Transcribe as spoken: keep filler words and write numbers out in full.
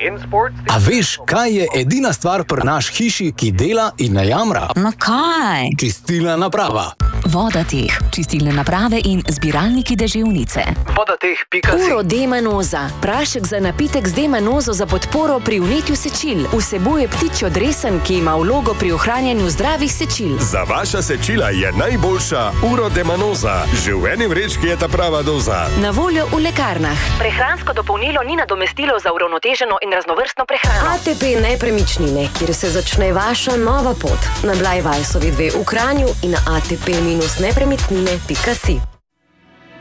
A veš, kaj je edina stvar pri naš hiši, ki dela in ne jamra? No kaj? Čistilna naprava. Vodateh, čistilne naprave in zbiralniki deževnice. Vodateh pika si. Uro D-manoza, prašek za napitek z D-manozo za podporo pri vnetju sečil. Vsebuje ptičjo dresen, ki ima vlogo pri ohranjanju zdravih sečil. Za vaša sečila je najboljša Uro D-manoza. Že v eni vrečki je ta prava doza. Na voljo v lekarnah. Prehransko dopolnilo ni nadomestilo za uravnoteženo in raznovrstno prehrano. A T P nepremičnine, kjer se začne vaša nova pot. Na Blajvajsovi dve v Kranju in na a t p nepremičnine pika si.